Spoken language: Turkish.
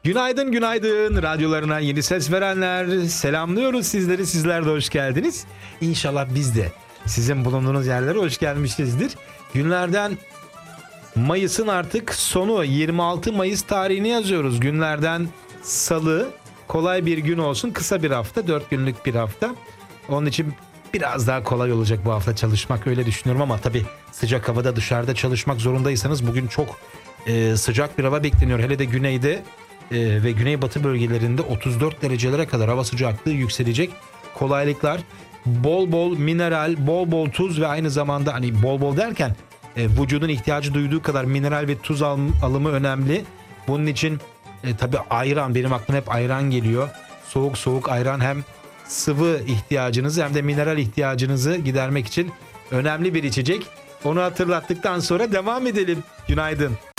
Günaydın günaydın radyolarına yeni ses verenler, selamlıyoruz sizleri, sizler de hoş geldiniz. İnşallah biz de sizin bulunduğunuz yerlere hoş gelmişizdir. Günlerden Mayıs'ın artık sonu, 26 Mayıs tarihini yazıyoruz. Günlerden salı, kolay bir gün olsun, kısa bir hafta, 4 günlük bir hafta. Onun için biraz daha kolay olacak bu hafta çalışmak, öyle düşünüyorum, ama tabii sıcak havada dışarıda çalışmak zorundaysanız bugün çok sıcak bir hava bekleniyor. Hele de güneyde ve güneybatı bölgelerinde 34 derecelere kadar hava sıcaklığı yükselecek. Kolaylıklar, bol bol mineral, bol bol tuz ve aynı zamanda, hani bol bol derken vücudun ihtiyacı duyduğu kadar mineral ve tuz alımı önemli. Bunun için tabii ayran, benim aklıma hep ayran geliyor. Soğuk soğuk ayran hem sıvı ihtiyacınızı hem de mineral ihtiyacınızı gidermek için önemli bir içecek. Onu hatırlattıktan sonra devam edelim. Günaydın.